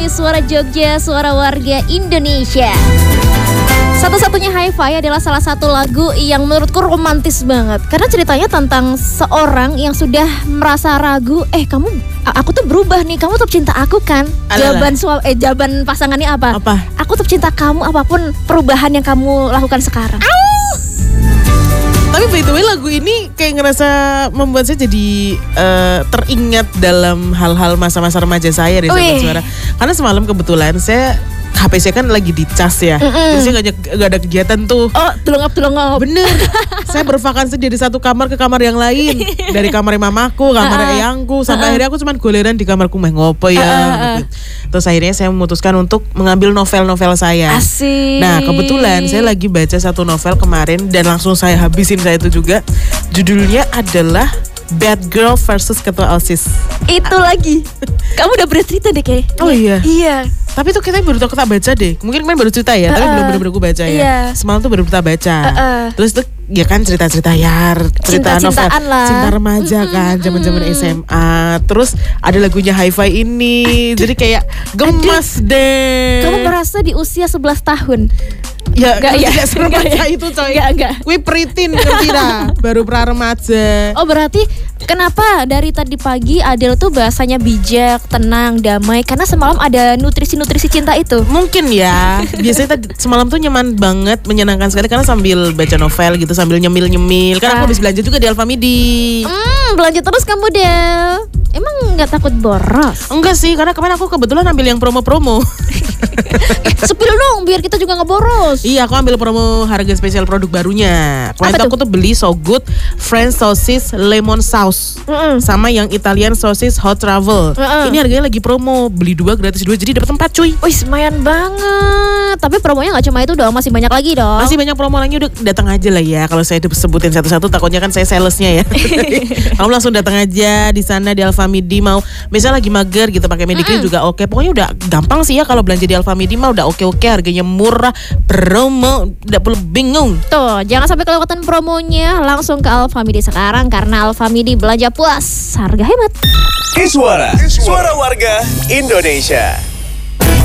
di Suara Jogja, Suara Warga Indonesia. Satu-satunya Hi-Fi adalah salah satu lagu yang menurutku romantis banget. Karena ceritanya tentang seorang yang sudah merasa ragu, aku tuh berubah nih, kamu tetap cinta aku kan? Jawaban pasangannya apa? Aku tetap cinta kamu apapun perubahan yang kamu lakukan sekarang. Tapi by the way lagu ini kayak ngerasa membuat saya jadi teringat dalam hal-hal masa-masa remaja saya deh Sahabat Suara. Karena semalam kebetulan saya HP saya kan lagi dicas ya. Jadi saya gak ada kegiatan tuh. Oh, tulungap. Bener. Saya bervakansi dari satu kamar ke kamar yang lain. Dari kamar mamaku, kamar eyangku, sampai akhirnya aku cuman goleran di kamarku meh ngopo ya. Terus akhirnya saya memutuskan untuk mengambil novel-novel saya. Asik. Nah, kebetulan saya lagi baca satu novel kemarin dan langsung saya habisin saya itu juga. Judulnya adalah Bad Girl versus Ketua OSIS. Itu lagi. Kamu udah bercerita deh kayaknya. Oh iya. Iya. Tapi tuh kita baru kita baca deh. Mungkin kemarin baru cerita ya, tapi belum bener-bener gue baca ya. Semalam tuh baru kita baca. Terus tuh ya kan cerita-cerita cerita novel cinta remaja kan, zaman-zaman SMA. Terus ada lagunya Hi-Fi ini. Jadi kayak gemas deh. Kamu merasa di usia 11 tahun? Ya, tidak seremaja itu coy. Enggak. Wih peritin ngerti dah. Baru pra remaja. Oh berarti kenapa dari tadi pagi Adele tuh bahasanya bijak, tenang, damai karena semalam ada nutrisi cinta itu? Mungkin ya. Biasanya semalam tuh nyaman banget, menyenangkan sekali karena sambil baca novel gitu, sambil nyemil-nyemil. Kan aku habis belanja juga di Alfamidi. Belanja terus kamu Del. Emang gak takut boros? Enggak sih, karena kemarin aku kebetulan ambil yang promo-promo. Spill dong biar kita juga gak boros. Iya, aku ambil promo harga spesial produk barunya. Kemarin aku tuh beli So Good French Sausage Lemon Sauce sama yang Italian Sausage Hot Travel. Ini harganya lagi promo, beli 2 gratis 2, jadi dapat 4 cuy. Wih, lumayan banget. Tapi promonya gak cuma itu dong, masih banyak lagi dong. Masih banyak promo lagi, udah datang aja lah ya. Kalau saya sebutin satu-satu takutnya kan saya salesnya ya. Kamu langsung datang aja di sana di Alfamidi, mau misalnya lagi mager gitu pakai Mediclean juga oke. Pokoknya udah gampang sih ya kalau belanja di Alfamidi mah udah oke, harganya murah, promo, udah perlu bingung. Tuh, jangan sampai kelewatan promonya, langsung ke Alfamidi sekarang karena Alfamidi belanja puas, harga hemat. Suara Warga Indonesia.